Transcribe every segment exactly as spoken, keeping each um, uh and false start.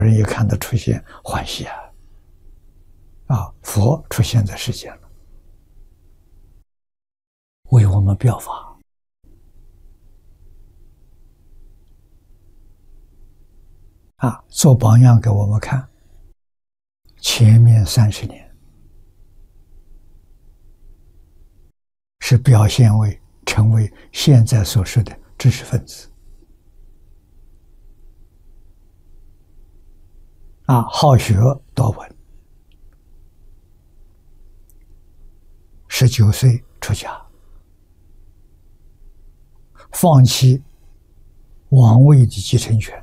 人一看到出现欢喜啊！啊，佛出现在世间了，为我们表法啊，做榜样给我们看。前面三十年是表现为成为现在所说的知识分子啊，好学多闻，十九岁出家，放弃王位的继承权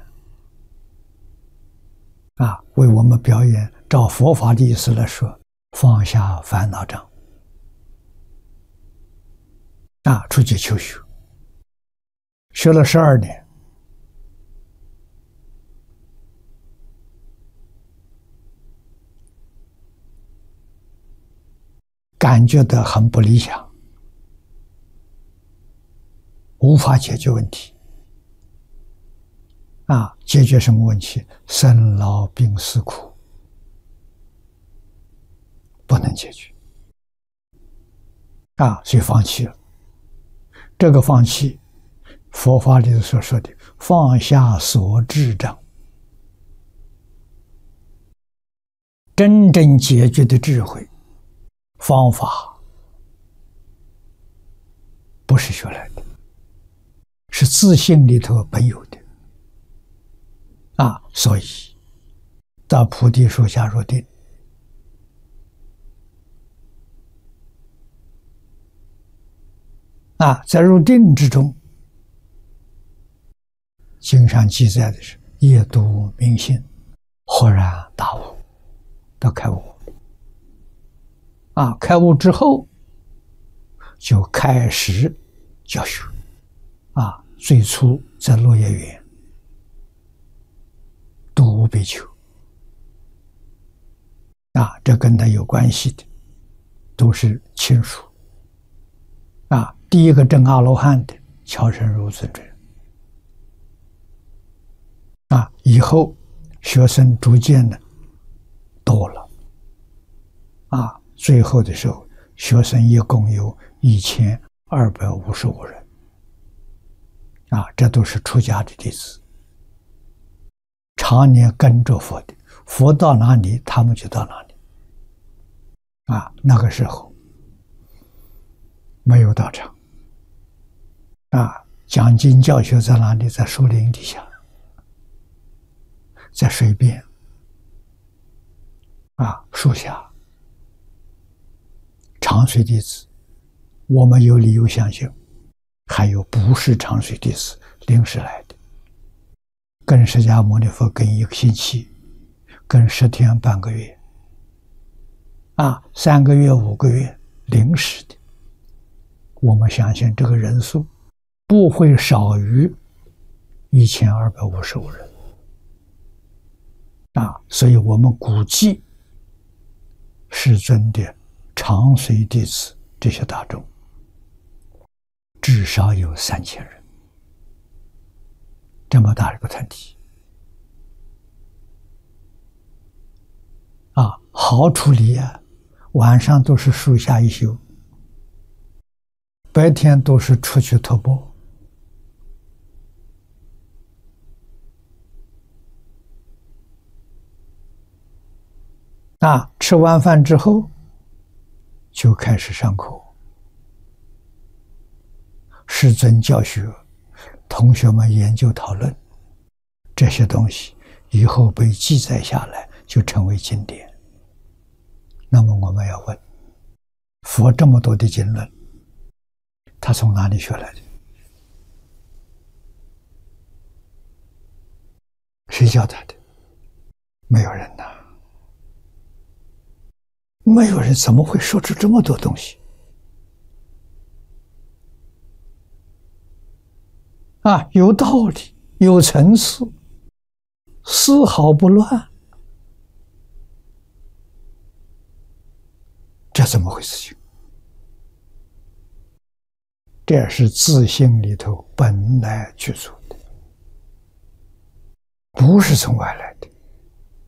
啊，为我们表演。照佛法的意思来说，放下烦恼障啊，出去求学，学了十二年，感觉到很不理想，无法解决问题啊，解决什么问题？生老病死苦不能解决啊，所以放弃了。这个放弃，佛法里所说的放下所知障，真正解决的智慧方法，不是学来的，是自性里头本有的啊。所以到菩提树下入定啊，在入定之中，经上记载的是夜读明心，豁然大悟，到开悟啊，开悟之后就开始教学啊，最初在落叶园读比丘啊，这跟他有关系的都是亲属啊。第一个证阿罗汉的乔神如尊者啊，以后学生逐渐的多了啊，最后的时候学生一共有一千二百五十五人啊，这都是出家的弟子，常年跟着佛的，佛到哪里他们就到哪里啊。那个时候没有道场啊，讲经教学在哪里？在树林底下，在水边啊，树下。长随弟子，我们有理由相信，还有不是长随弟子临时来的，跟释迦牟尼佛跟一个星期，跟十天半个月啊，三个月五个月临时的，我们相信这个人数不会少于一千二百五十五人啊，所以我们估计世尊的长随弟子这些大众至少有三千人，这么大一个团体啊，好处理啊，晚上都是树下一宿，白天都是出去徒步啊，吃完饭之后就开始上课，师尊教学，同学们研究讨论，这些东西以后被记载下来，就成为经典。那么我们要问，佛这么多的经论，他从哪里学来的？谁教他的？没有人呐、啊，没有人怎么会说出这么多东西？啊，有道理，有层次，丝毫不乱，这怎么回事情？这是自性里头本来具足的，不是从外来的。